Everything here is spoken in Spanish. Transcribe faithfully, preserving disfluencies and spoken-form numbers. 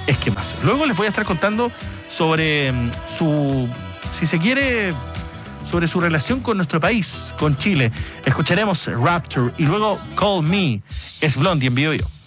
esquemas. Luego les voy a estar contando sobre um, su, si se quiere, sobre su relación con nuestro país, con Chile. Escucharemos Rapture y luego Call Me. Es Blondie en Vivo Yo.